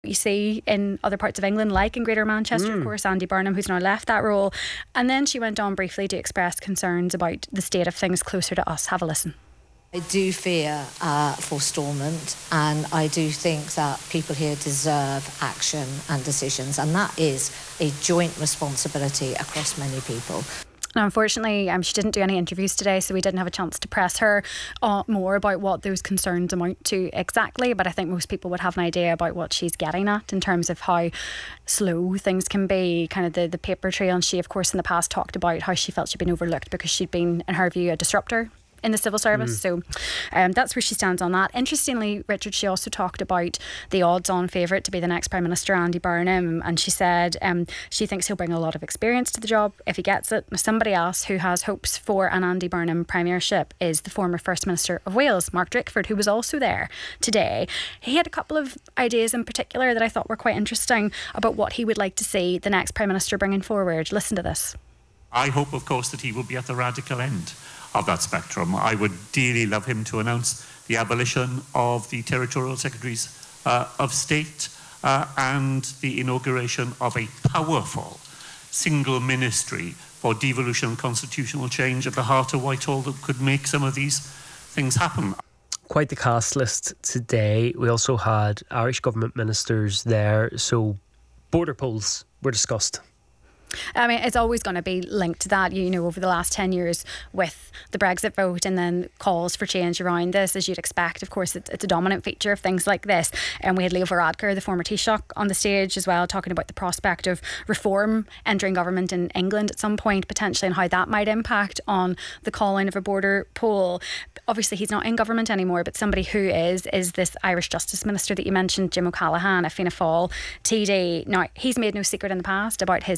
you see in other parts of England, like in Greater Manchester, of course, Andy Burnham, who's now left that role. And then she went on briefly to express concerns about the state of things closer to us. Have a listen. I do fear forestallment, and I do think that people here deserve action and decisions, and that is a joint responsibility across many people. Now, unfortunately, she didn't do any interviews today, so we didn't have a chance to press her more about what those concerns amount to exactly, but I think most people would have an idea about what she's getting at in terms of how slow things can be, kind of the paper trail. And she, of course, in the past talked about how she felt she'd been overlooked because she'd been, in her view, a disruptor in the civil service. So that's where she stands on that. Interestingly, Richard, she also talked about the odds-on favourite to be the next Prime Minister, Andy Burnham, and she said she thinks he'll bring a lot of experience to the job if he gets it. Somebody else who has hopes for an Andy Burnham premiership is the former First Minister of Wales, Mark Drakeford, who was also there today. He had a couple of ideas in particular that I thought were quite interesting about what he would like to see the next Prime Minister bringing forward. Listen to this. I hope, of course, that he will be at the radical end of that spectrum. I would dearly love him to announce the abolition of the territorial secretaries of state and the inauguration of a powerful single ministry for devolution and constitutional change at the heart of Whitehall that could make some of these things happen. Quite the cast list today. We also had Irish government ministers there, so border polls were discussed. I mean, it's always going to be linked to that, over the last 10 years with the Brexit vote and then calls for change around this, as you'd expect. Of course, it's a dominant feature of things like this. And we had Leo Varadkar, the former Taoiseach, on the stage as well, talking about the prospect of reform entering government in England at some point, potentially, and how that might impact on the calling of a border poll. Obviously, he's not in government anymore, but somebody who is this Irish Justice Minister that you mentioned, Jim O'Callaghan, a Fianna Fáil TD. Now, he's made no secret in the past about his